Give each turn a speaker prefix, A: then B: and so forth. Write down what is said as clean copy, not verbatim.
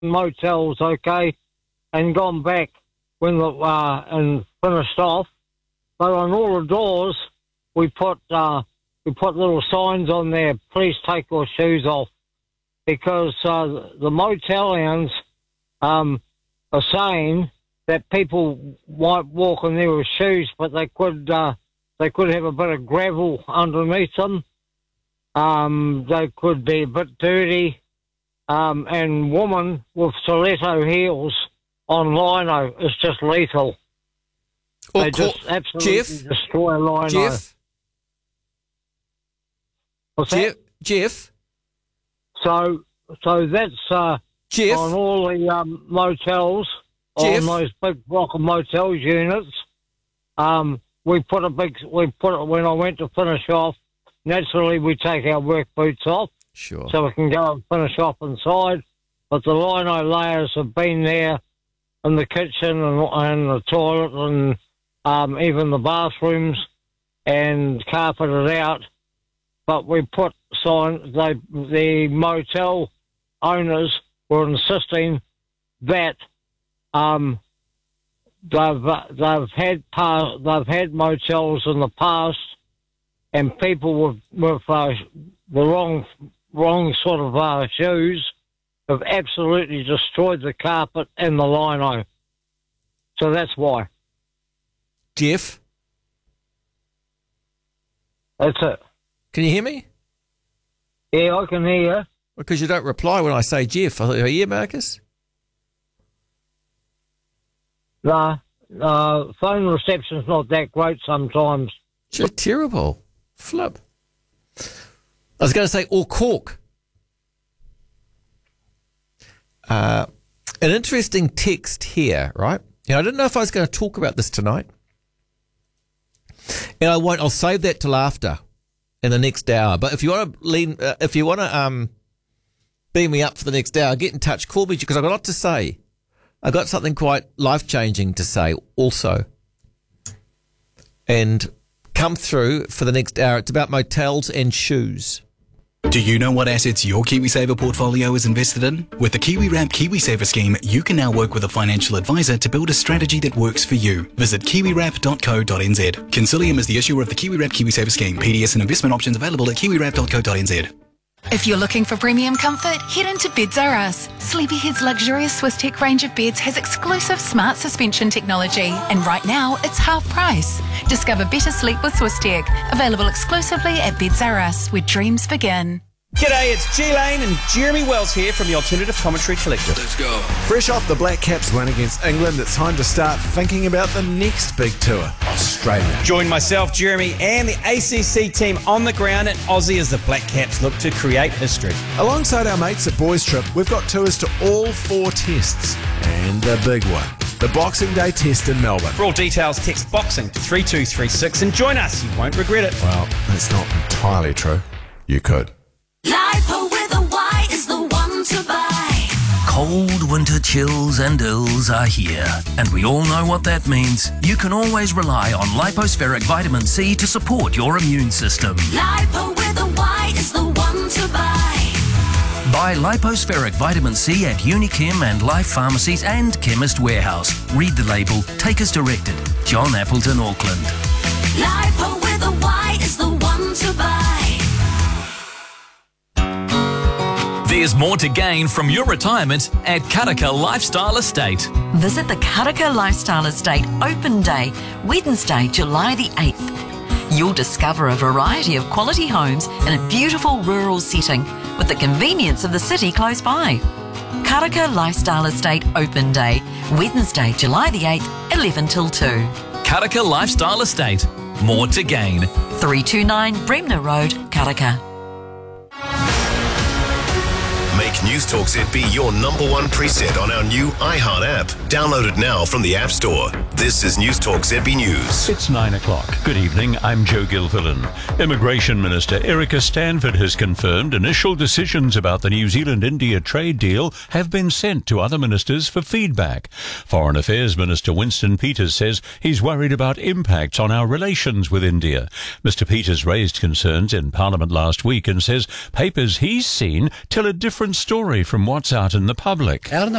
A: motels, okay, and gone back when and finished off. But on all the doors, we put little signs on there, please take your shoes off, because the motelians are saying that people might walk in there with shoes, but they could have a bit of gravel underneath them. They could be a bit dirty, and women with stiletto heels on lino is just lethal.
B: Or
A: they just absolutely destroy lino.
B: Jeff?
A: What's that?
B: Jeff?
A: So that's
B: Jeff?
A: on all the motels,
B: Jeff?
A: on those big block of motels units. We put it when I went to finish off. Naturally, we take our work boots off,
B: Sure.
A: so we can go and finish off inside. But the lino layers have been there in the kitchen and the toilet and even the bathrooms, and carpeted out. But we put signs. The motel owners were insisting that they've had motels in the past, and people with the wrong sort of shoes have absolutely destroyed the carpet and the lino. So that's why.
B: Jeff?
A: That's it.
B: Can you hear me?
A: Yeah, I can hear you.
B: Because you don't reply when I say Jeff. Are you here, Marcus?
A: No, phone reception's not that great sometimes.
B: You're terrible. Flip. I was going to say, or cork. An interesting text here, right? I didn't know if I was going to talk about this tonight. And I won't. I'll save that till after in the next hour. But if you want to beam me up for the next hour, get in touch, call me, because I've got a lot to say. I've got something quite life-changing to say also. And come through for the next hour. It's about motels and shoes.
C: Do you know what assets your KiwiSaver portfolio is invested in? With the KiwiWrap KiwiSaver scheme, you can now work with a financial advisor to build a strategy that works for you. Visit kiwiwrap.co.nz. Consilium is the issuer of the KiwiWrap KiwiSaver scheme. PDS and investment options available at kiwiwrap.co.nz.
D: If you're looking for premium comfort, head into Beds R Us. Sleepyhead's luxurious Swiss Tech range of beds has exclusive smart suspension technology, and right now it's half price. Discover better sleep with Swiss Tech. Available exclusively at Beds R Us, where dreams begin.
E: G'day, it's G Lane and Jeremy Wells here from the Alternative Commentary Collective.
F: Let's go.
G: Fresh off the Black Caps win against England, it's time to start thinking about the next big tour, Australia.
E: Join myself, Jeremy, and the ACC team on the ground in Aussie as the Black Caps look to create history.
G: Alongside our mates at Boys Trip, we've got tours to all 4 tests and the big one, the Boxing Day test in Melbourne.
E: For all details, text BOXING to 3236 and join us. You won't regret it.
G: Well, that's not entirely true. You could.
H: Lipo with a Y is the one to buy.
I: Cold winter chills and ills are here, and we all know what that means. You can always rely on Lipospheric Vitamin C to support your immune system.
H: Lipo with a Y is the one to buy.
I: Buy Lipospheric Vitamin C at Unichem and Life Pharmacies and Chemist Warehouse. Read the label, take as directed. John Appleton, Auckland.
H: Lipo with a Y is the one to buy.
J: There's more to gain from your retirement at Karaka Lifestyle Estate.
K: Visit the Karaka Lifestyle Estate Open Day, Wednesday, July the 8th. You'll discover a variety of quality homes in a beautiful rural setting with the convenience of the city close by. Karaka Lifestyle Estate Open Day, Wednesday, July the 8th, 11 till 2.
J: Karaka Lifestyle Estate. More to gain.
K: 329 Bremner Road, Karaka.
L: Make News Talk ZB your number one preset on our new iHeart app. Download it now from the App Store. This is News Talk ZB News.
M: It's 9 o'clock. Good evening. I'm Joe Gilfillan. Immigration Minister Erica Stanford has confirmed initial decisions about the New Zealand-India trade deal have been sent to other ministers for feedback. Foreign Affairs Minister Winston Peters says he's worried about impacts on our relations with India. Mr. Peters raised concerns in Parliament last week and says papers he's seen tell a different story from what's out in the public.
F: Out in the